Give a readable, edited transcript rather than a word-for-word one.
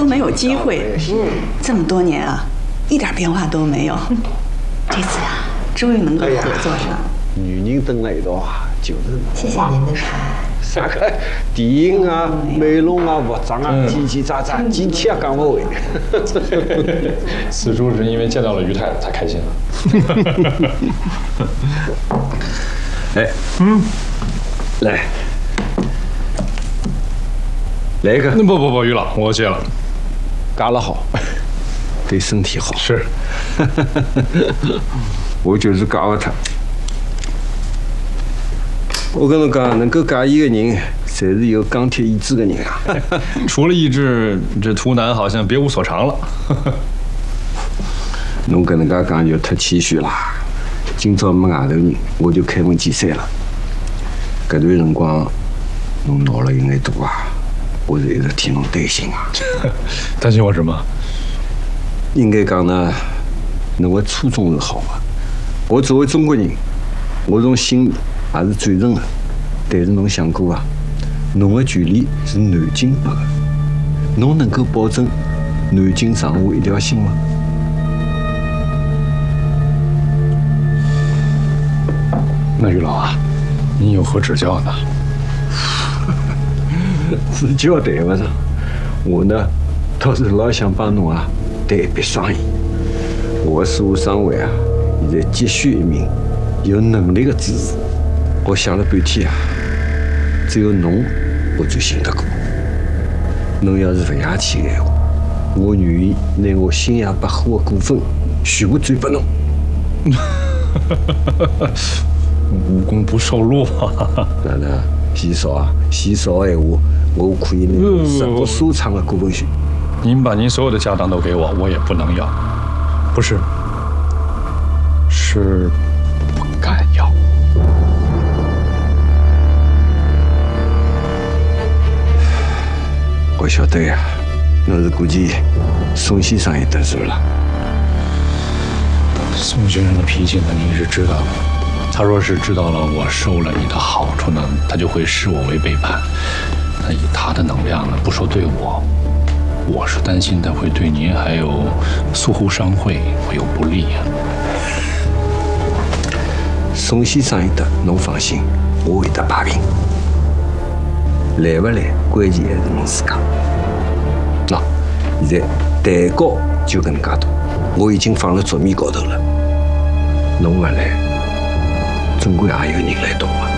没有机会。这么多年啊，一点变化都没有。这次啊，终于能够合作上。 女人等了一道啊，就是。 谢谢您的茶。 啥个电影啊、美容啊、服装啊，叽叽喳喳，几天也讲不完。 此处是因为见到了于太太才开心了。 哎，来一个。 不，于老，我戒了。 嘎了好，对身体好。 是。 我就是嘎了他。我跟侬讲，能够加一个人，才是有钢铁意志的人啊！ 除了意志，这图南好像别无所长了。 侬跟人家讲就太谦虚啦。今朝没外头人，我就开门见山了。搿段辰光，侬闹了有眼大啊，我是一直替侬担心啊。 担心我什么？ 应该讲呢，侬的初衷是好的。我作为中国人，我从心里也是赞成的。但是侬想过啊，侬的权利是南京拨的，侬能够保证南京上下一条心吗？ 那于老啊，您有何指教呢？ 指教谈不上，我呢倒是老想帮侬啊谈一笔生意。我事务商会啊，现在急需一名有能力的主持。我想了半天啊，只有侬我最信得过。侬要是不客气的闲话，我愿意拿我新亚百货的股份全部转拨侬。 无功不受禄啊！ 哪能嫌少啊？嫌少的闲话，我可以拿10%收藏的股份权。 您把您所有的家当都给我，我也不能要。不是，是不敢要。 我晓得呀，侬是估计宋先生也得罪了。 宋先生的脾气呢，您是知道的。他若是知道了我收了你的好处呢，他就会视我为背叛。那以他的能量呢，不说对我，我是担心他会对您还有苏湖商会会有不利啊。 宋先生有得，侬放心，我会得摆平。来不来，关键还是侬自家。那现在蛋糕就搿能介大，我已经放了桌面高头了。侬不来，总归也有人来动啊。